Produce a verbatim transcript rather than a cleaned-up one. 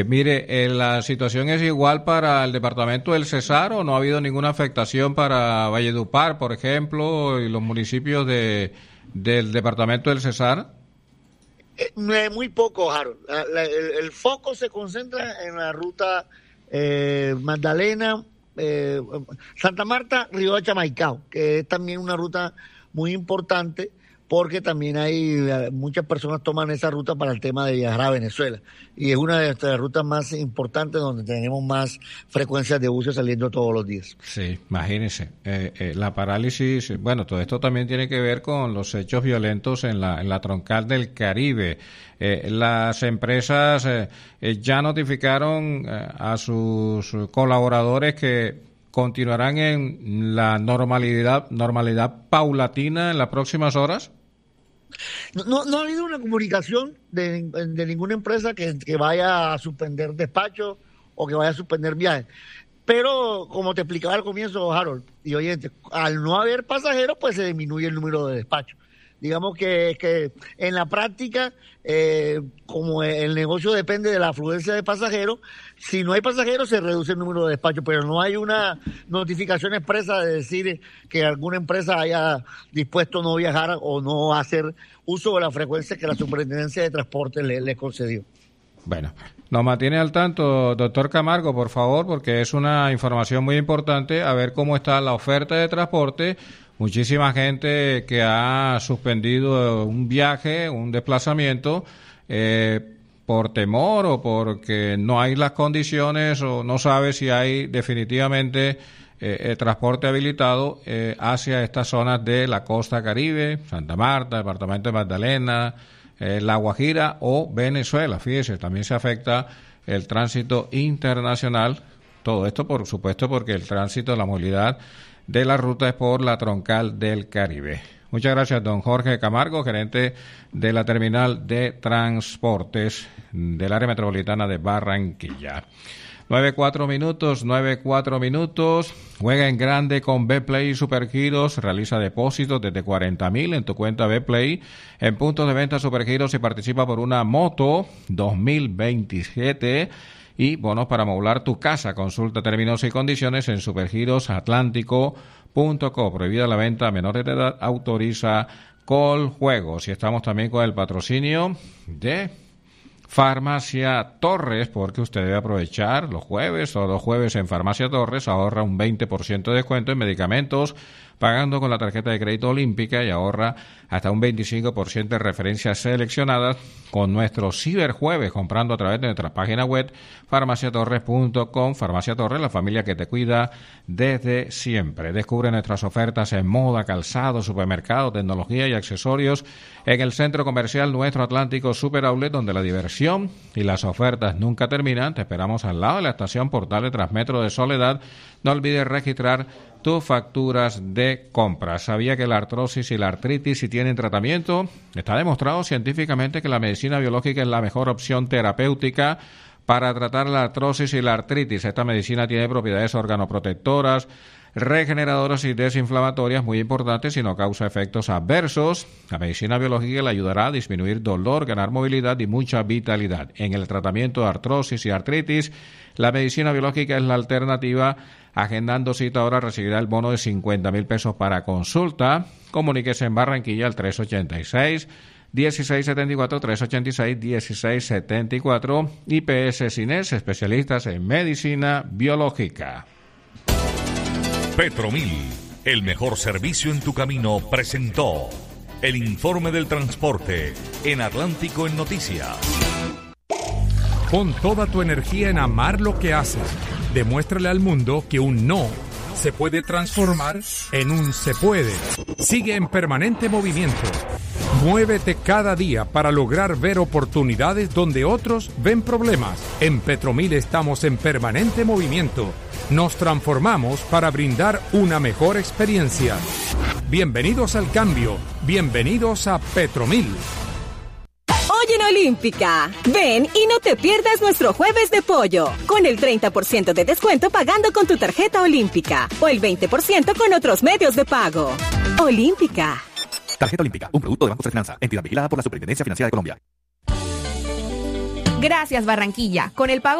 Mire, eh, ¿la situación es igual para el departamento del Cesar o no ha habido ninguna afectación para Valledupar, por ejemplo, y los municipios de del departamento del Cesar? Eh, muy poco, Harold. La, la, el, el foco se concentra en la ruta eh, Magdalena, eh, Santa Marta, Riohacha, Maicao, que es también una ruta muy importante, porque también hay muchas personas toman esa ruta para el tema de viajar a Venezuela, y es una de las rutas más importantes donde tenemos más frecuencias de buses saliendo todos los días. Sí, imagínense, eh, eh, la parálisis, bueno, todo esto también tiene que ver con los hechos violentos en la, en la troncal del Caribe. Eh, las empresas eh, eh, ya notificaron eh, a sus colaboradores que continuarán en la normalidad, normalidad paulatina en las próximas horas. No, no ha habido una comunicación de, de ninguna empresa que, que vaya a suspender despachos o que vaya a suspender viajes. Pero, como te explicaba al comienzo, Harold y oyentes, al no haber pasajeros, pues se disminuye el número de despachos. Digamos que, que en la práctica, eh, como el negocio depende de la afluencia de pasajeros, si no hay pasajeros se reduce el número de despachos, pero no hay una notificación expresa de decir que alguna empresa haya dispuesto no viajar o no hacer uso de la frecuencia que la Superintendencia de Transporte le, le concedió. Bueno, nos mantiene al tanto, doctor Camargo, por favor, porque es una información muy importante, a ver cómo está la oferta de transporte. Muchísima gente que ha suspendido un viaje, un desplazamiento, eh, por temor o porque no hay las condiciones o no sabe si hay definitivamente eh, transporte habilitado eh, hacia estas zonas de la costa Caribe, Santa Marta, departamento de Magdalena, eh, La Guajira o Venezuela. Fíjese, también se afecta el tránsito internacional. Todo esto, por supuesto, porque el tránsito, la movilidad de la ruta es por la troncal del Caribe. Muchas gracias, don Jorge Camargo, gerente de la terminal de transportes del área metropolitana de Barranquilla. Nueve cuatro minutos, nueve cuatro minutos. Juega en grande con Betplay y Supergiros. Realiza depósitos desde cuarenta mil en tu cuenta Betplay en puntos de venta Supergiros y participa por una moto dos mil veintisiete y bonos para amoblar tu casa. Consulta términos y condiciones en supergiros atlántico punto co. Prohibida la venta a menores de edad. Autoriza Coljuegos. Y estamos también con el patrocinio de Farmacia Torres, porque usted debe aprovechar los jueves, todos los jueves en Farmacia Torres, ahorra un veinte por ciento de descuento en medicamentos, pagando con la tarjeta de crédito olímpica, y ahorra hasta un veinticinco por ciento de referencias seleccionadas con nuestro ciberjueves, comprando a través de nuestra página web farmacia torres punto com. Farmacia Torres, la familia que te cuida desde siempre. Descubre nuestras ofertas en moda, calzado, supermercado, tecnología y accesorios en el centro comercial Nuestro Atlántico Super Outlet, donde la diversión y las ofertas nunca terminan. Te esperamos al lado de la estación Portal de Transmetro de Soledad. No olvides registrar tus facturas de compra. ¿Sabía que la artrosis y la artritis, si tienen tratamiento? Está demostrado científicamente que la medicina biológica es la mejor opción terapéutica para tratar la artrosis y la artritis. Esta medicina tiene propiedades organoprotectoras, regeneradoras y desinflamatorias muy importantes y no causa efectos adversos. La medicina biológica le ayudará a disminuir dolor, ganar movilidad y mucha vitalidad. En el tratamiento de artrosis y artritis, la medicina biológica es la alternativa. Agendando cita ahora recibirá el bono de cincuenta mil pesos para consulta. Comuníquese en Barranquilla al tres ochenta y seis, dieciséis setenta y cuatro, tres ochenta y seis, dieciséis setenta y cuatro. I P S Cines, especialistas en medicina biológica. Petromil, el mejor servicio en tu camino, presentó el informe del transporte en Atlántico en Noticias. Pon toda tu energía en amar lo que haces. Demuéstrale al mundo que un no se puede transformar en un se puede. Sigue en permanente movimiento. Muévete cada día para lograr ver oportunidades donde otros ven problemas. En Petromil estamos en permanente movimiento. Nos transformamos para brindar una mejor experiencia. Bienvenidos al cambio. Bienvenidos a Petromil. Hoy en Olímpica, ven y no te pierdas nuestro jueves de pollo, con el treinta por ciento de descuento pagando con tu tarjeta Olímpica, o el veinte por ciento con otros medios de pago. Olímpica. Tarjeta Olímpica, un producto de Banco Finanza, entidad vigilada por la Superintendencia Financiera de Colombia. Gracias, Barranquilla. Con el pago